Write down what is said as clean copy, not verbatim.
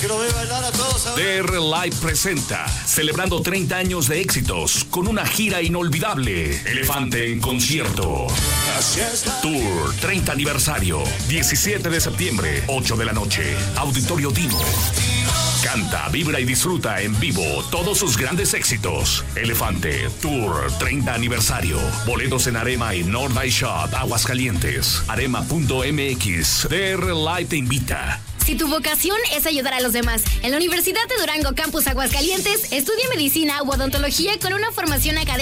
Quiero ver bailar a todos. DR Live presenta, celebrando 30 años de éxitos, con una gira inolvidable. Elefante en concierto. Tour 30 aniversario. 17 de septiembre, 8 de la noche. Auditorio Dino. Canta, vibra y disfruta en vivo todos sus grandes éxitos. Elefante Tour 30 aniversario. Boletos en Arema y North Eye Shop, Aguascalientes. Arema.mx. DR Live te invita. Si tu vocación es ayudar a los demás, en la Universidad de Durango Campus Aguascalientes, estudia medicina u odontología con una formación académica